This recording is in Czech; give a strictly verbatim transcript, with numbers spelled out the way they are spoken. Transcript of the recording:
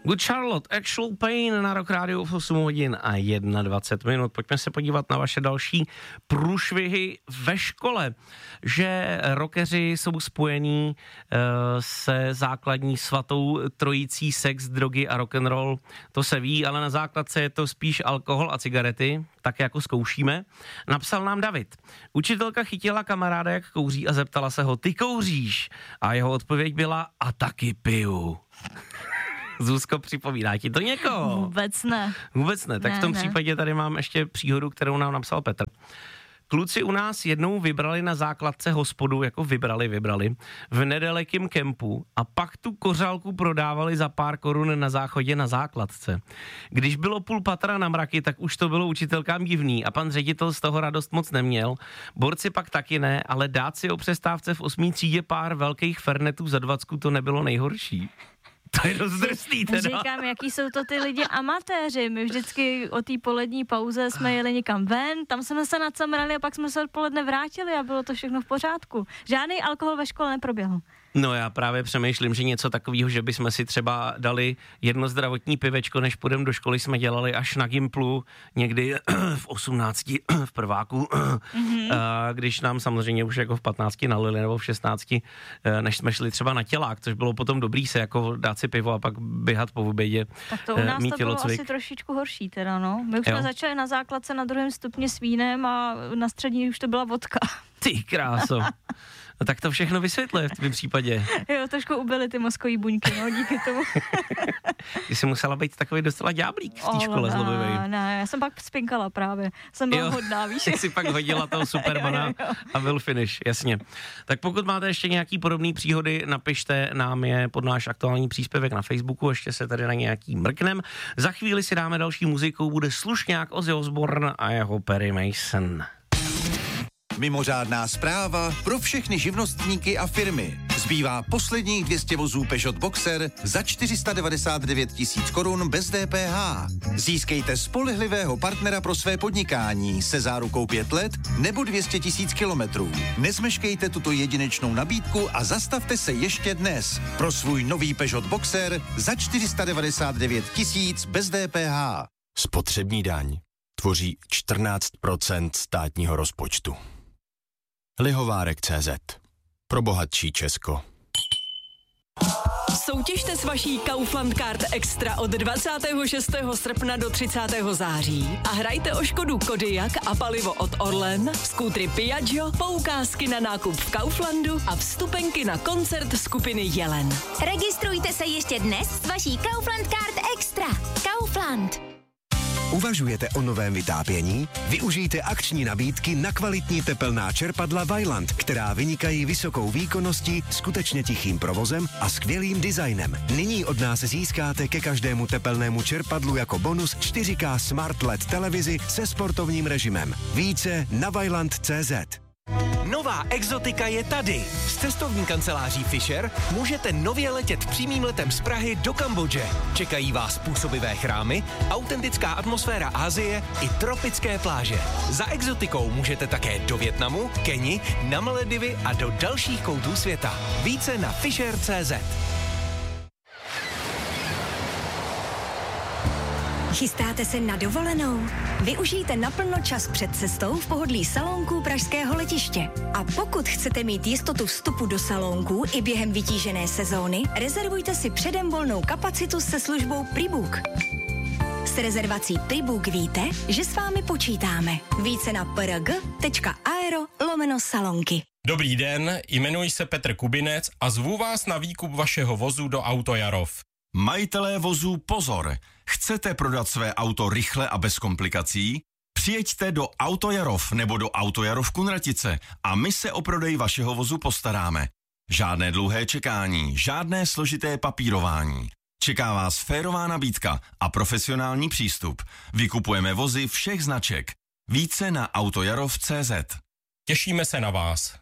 Good Charlotte, Actual Pain na Rock Radio v osm hodin a dvacet jedna minut. Pojďme se podívat na vaše další průšvihy ve škole. Že rockeři jsou spojení uh, se základní svatou trojicí sex, drogy a rock'n'roll. To se ví, ale na základce je to spíš alkohol a cigarety, tak jako zkoušíme. Napsal nám David. Učitelka chytila kamaráda, jak kouří a zeptala se ho, ty kouříš? A jeho odpověď byla, a taky piju. Zuzko, připomíná ti to někoho? Vůbec ne. Vůbec ne, tak ne, v tom ne. případě tady mám ještě příhodu, kterou nám napsal Petr. Kluci u nás jednou vybrali na základce hospodu, jako vybrali, vybrali, v nedalekém kempu a pak tu kořálku prodávali za pár korun na záchodě na základce. Když bylo půl patra na mraky, tak už to bylo učitelkám divný a pan ředitel z toho radost moc neměl. Borci pak taky ne, ale dát si o přestávce v osmý třídě pár velkých fernetů za dvacku to nebylo nejhorší. To je dost drsný teda. Říkám, jaký jsou to ty lidi amatéři. My vždycky o té polední pauze jsme jeli někam ven, tam jsme se nacamrali a pak jsme se odpoledne vrátili a bylo to všechno v pořádku. Žádný alkohol ve škole neproběhl. No já právě přemýšlím, že něco takového, že bychom si třeba dali jedno zdravotní pivečko, než půjdeme do školy, jsme dělali až na Gimplu, někdy v osmnácti v prváku, mm-hmm. když nám samozřejmě už jako v patnácti nalili, nebo v šestnácti, než jsme šli třeba na tělák, což bylo potom dobrý se jako dát si pivo a pak běhat po obědě. Tak to u nás to bylo asi trošičku horší teda, no. My už jo. jsme začali na základce na druhém stupni s vínem a na střední už to byla vodka. Ty kráso. No tak to všechno vysvětluje v tvém případě. Jo, trošku ubyly ty mozkový buňky, no, díky tomu. Ty jsi musela být takový docela ďáblík v té škole zlobivej. Ne, já jsem pak spinkala právě. Jsem byla jo, hodná, víš. Ty jsi pak hodila toho Supermana jo, jo, jo. a byl finish, jasně. Tak pokud máte ještě nějaký podobný příhody, napište nám je pod náš aktuální příspěvek na Facebooku, ještě se tady na nějaký mrknem. Za chvíli si dáme další muziku, bude slušňák Ozzy Osbourne a jeho Perry Mason. Mimořádná zpráva pro všechny živnostníky a firmy. Zbývá posledních dvě stě vozů Peugeot Boxer za čtyři sta devadesát devět tisíc korun bez D P H. Získejte spolehlivého partnera pro své podnikání se zárukou pět let nebo dvě stě tisíc kilometrů. Nezmeškejte tuto jedinečnou nabídku a zastavte se ještě dnes. Pro svůj nový Peugeot Boxer za čtyři sta devadesát devět tisíc bez D P H. Spotřební daň tvoří čtrnáct procent státního rozpočtu. Lihovárek tečka cé zet. Pro bohatší Česko. Soutěžte s vaší Kaufland Card Extra od dvacátého šestého srpna do třicátého září a hrajte o Škodu Kodiaq a palivo od Orlen, skútry Piaggio, poukázky na nákup v Kauflandu a vstupenky na koncert skupiny Jelen. Registrujte se ještě dnes s vaší Kaufland Card Extra. Kaufland. Uvažujete o novém vytápění? Využijte akční nabídky na kvalitní tepelná čerpadla Vaillant, která vynikají vysokou výkonností, skutečně tichým provozem a skvělým designem. Nyní od nás získáte ke každému tepelnému čerpadlu jako bonus čtyři ká Smart L E D televizi se sportovním režimem. Více na vaillant tečka cé zet. Nová exotika je tady. S cestovní kanceláří Fisher můžete nově letět přímým letem z Prahy do Kambodže. Čekají vás působivé chrámy, autentická atmosféra Asie i tropické pláže. Za exotikou můžete také do Vietnamu, Keni, na Maledivy a do dalších koutů světa. Více na fisher tečka cé zet. Chystáte se na dovolenou? Využijte naplno čas před cestou v pohodlí salónků pražského letiště. A pokud chcete mít jistotu vstupu do salónků i během vytížené sezóny, rezervujte si předem volnou kapacitu se službou Prebook. S rezervací Prebook víte, že s vámi počítáme. Více na prg tečka aero lomeno salonky. Dobrý den, jmenuji se Petr Kubinec a zvu vás na výkup vašeho vozu do Autojarov. Majitelé vozů pozor! Chcete prodat své auto rychle a bez komplikací? Přijeďte do Autojarov nebo do Autojarov Kunratice a my se o prodej vašeho vozu postaráme. Žádné dlouhé čekání, žádné složité papírování. Čeká vás férová nabídka a profesionální přístup. Vykupujeme vozy všech značek. Více na autojarov tečka cé zet. Těšíme se na vás.